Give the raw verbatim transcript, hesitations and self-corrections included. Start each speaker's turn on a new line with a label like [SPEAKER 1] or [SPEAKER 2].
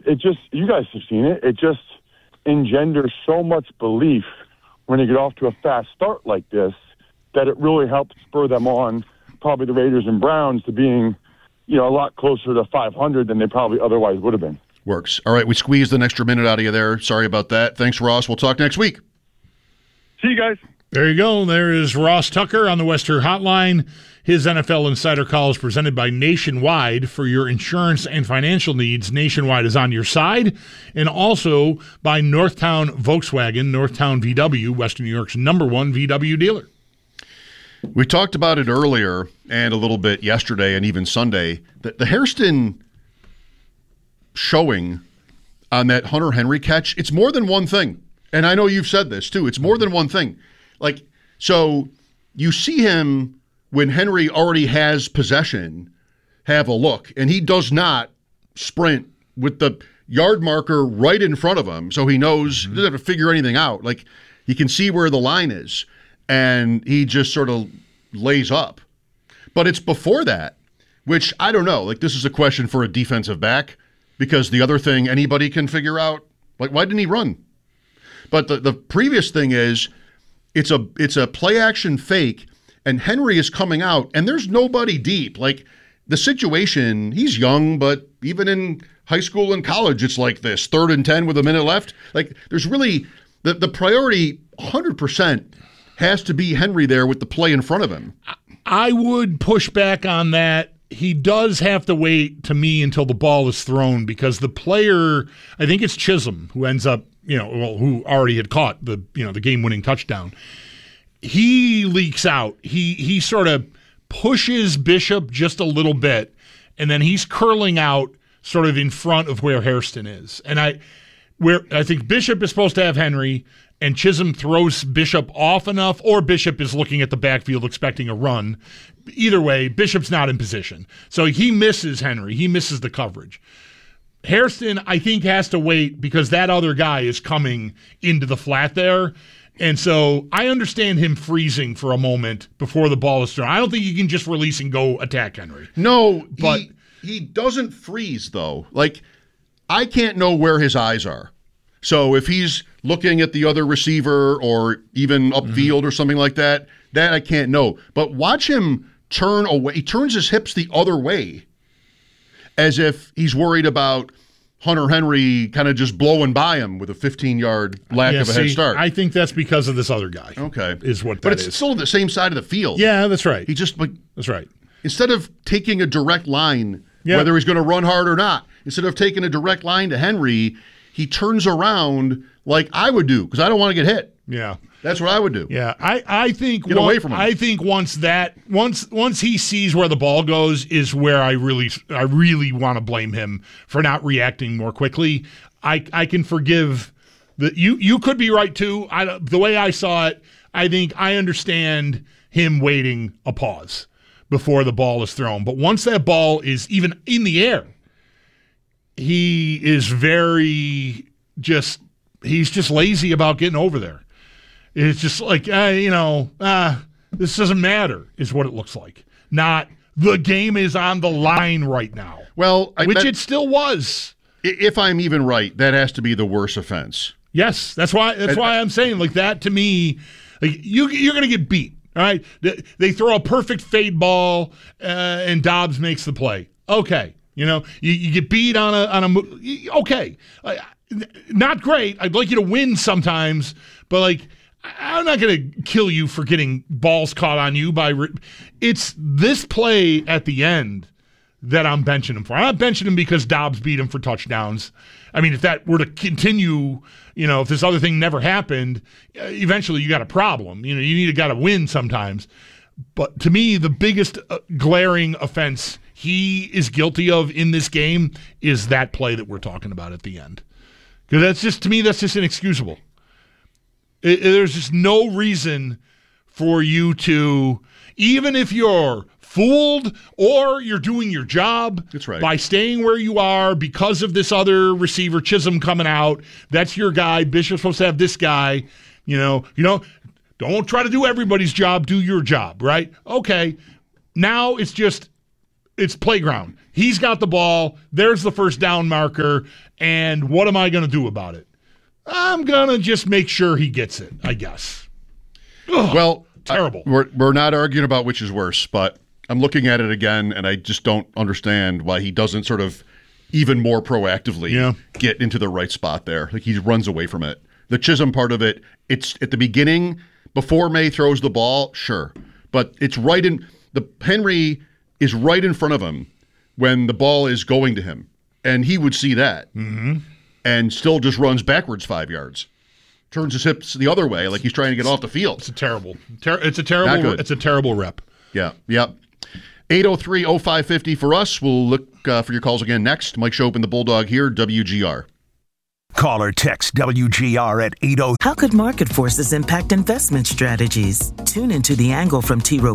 [SPEAKER 1] it just, you guys have seen it. It just engenders so much belief when you get off to a fast start like this that it really helps spur them on, probably the Raiders and Browns, to being, you know, a lot closer to five hundred than they probably otherwise would have been.
[SPEAKER 2] Works. All right, we squeezed an extra minute out of you there. Sorry about that. Thanks, Ross. We'll talk next week.
[SPEAKER 1] See you guys.
[SPEAKER 3] There you go. There is Ross Tucker on the Wester Hotline. His N F L Insider Call is presented by Nationwide. For your insurance and financial needs, Nationwide is on your side. And also by Northtown Volkswagen, Northtown V W, Western New York's number one V W dealer.
[SPEAKER 2] We talked about it earlier and a little bit yesterday and even Sunday. The, the Hairston showing on that Hunter Henry catch, it's more than one thing. And I know you've said this too. It's more than one thing. Like, so you see him when Henry already has possession, have a look, and he does not sprint with the yard marker right in front of him, so he knows, mm-hmm. he doesn't have to figure anything out. Like, he can see where the line is, and he just sort of lays up. But it's before that, which I don't know. Like, this is a question for a defensive back, because the other thing anybody can figure out, like, why didn't he run? But the, the previous thing is, it's a it's a play-action fake, and Henry is coming out, and there's nobody deep. Like, the situation, he's young, but even in high school and college, it's like this, third and ten with a minute left. Like, there's really, the, the priority one hundred percent has to be Henry there with the play in front of him.
[SPEAKER 3] I would push back on that. He does have to wait, to me, until the ball is thrown, because the player, I think it's Chisholm, who ends up, you know, well, who already had caught the, you know, the game-winning touchdown. He leaks out. He he sort of pushes Bishop just a little bit, and then he's curling out sort of in front of where Hairston is. And I where I think Bishop is supposed to have Henry, and Chisholm throws Bishop off enough, or Bishop is looking at the backfield expecting a run. Either way, Bishop's not in position. So he misses Henry. He misses the coverage. Hairston, I think, has to wait because that other guy is coming into the flat there. And so I understand him freezing for a moment before the ball is thrown. I don't think you can just release and go attack Henry.
[SPEAKER 2] No,
[SPEAKER 3] but
[SPEAKER 2] he, he doesn't freeze, though. Like, I can't know where his eyes are. So if he's looking at the other receiver or even upfield mm-hmm. or something like that, that I can't know. But watch him turn away. He turns his hips the other way as if he's worried about Hunter Henry kind of just blowing by him with a fifteen-yard lack
[SPEAKER 3] yeah,
[SPEAKER 2] of a
[SPEAKER 3] see,
[SPEAKER 2] head start.
[SPEAKER 3] I think that's because of this other guy.
[SPEAKER 2] Okay.
[SPEAKER 3] Is what that
[SPEAKER 2] But it's
[SPEAKER 3] is.
[SPEAKER 2] still the same side of the field.
[SPEAKER 3] Yeah, that's right.
[SPEAKER 2] He just, like,
[SPEAKER 3] that's right.
[SPEAKER 2] Instead of taking a direct line,
[SPEAKER 3] yeah.
[SPEAKER 2] whether he's going to run hard or not, instead of taking a direct line to Henry, he turns around like I would do because I don't want to get hit.
[SPEAKER 3] Yeah.
[SPEAKER 2] That's what I would do.
[SPEAKER 3] Yeah, I, I think
[SPEAKER 2] get
[SPEAKER 3] one,
[SPEAKER 2] away from him.
[SPEAKER 3] I think once that once once he sees where the ball goes is where I really I really want to blame him for not reacting more quickly. I I can forgive the you you could be right too. I the way I saw it, I think I understand him waiting a pause before the ball is thrown. But once that ball is even in the air, he is very just he's just lazy about getting over there. It's just like, uh, you know, uh, this doesn't matter is what it looks like. Not the game is on the line right now.
[SPEAKER 2] Well, I,
[SPEAKER 3] which
[SPEAKER 2] that,
[SPEAKER 3] it still was.
[SPEAKER 2] If I'm even right, that has to be the worst offense.
[SPEAKER 3] Yes, that's why. That's I, why I'm saying like that to me. Like you, you're going to get beat. All right, they, they throw a perfect fade ball, uh, and Dobbs makes the play. Okay, you know, you, you get beat on a on a. Okay, uh, not great. I'd like you to win sometimes, but like. I'm not going to kill you for getting balls caught on you by re- – it's this play at the end that I'm benching him for. I'm not benching him because Dobbs beat him for touchdowns. I mean, if that were to continue, you know, if this other thing never happened, eventually you got a problem. You know, you need to got to win sometimes. But to me, the biggest uh, glaring offense he is guilty of in this game is that play that we're talking about at the end. Because that's just – to me, that's just inexcusable. It, there's just no reason for you to, even if you're fooled or you're doing your job
[SPEAKER 2] that's right.
[SPEAKER 3] by staying where you are because of this other receiver, Chisholm coming out, that's your guy. Bishop's supposed to have this guy. You know, you know, don't try to do everybody's job. Do your job, right? Okay. Now it's just it's playground. He's got the ball. There's the first down marker. And what am I going to do about it? I'm going to just make sure he gets it, I guess. Ugh,
[SPEAKER 2] well,
[SPEAKER 3] terrible.
[SPEAKER 2] I, we're, we're not arguing about which is worse, but I'm looking at it again, and I just don't understand why he doesn't sort of even more proactively
[SPEAKER 3] yeah.
[SPEAKER 2] get into the right spot there. Like, he runs away from it. The Chisholm part of it, it's at the beginning, before May throws the ball, sure. But it's right in – the Henry is right in front of him when the ball is going to him. And he would see that
[SPEAKER 3] mm-hmm.
[SPEAKER 2] and still just runs backwards five yards. Turns his hips the other way like he's trying to get off the field.
[SPEAKER 3] It's a terrible ter- – it's a terrible – it's a terrible rep.
[SPEAKER 2] Yeah, yeah. eight oh three oh five five oh for us. We'll look uh, for your calls again next. Mike Schopp and the Bulldog here, W G R.
[SPEAKER 4] Call or text W G R at eight oh.
[SPEAKER 5] How could market forces impact investment strategies? Tune into The Angle from T. Rowe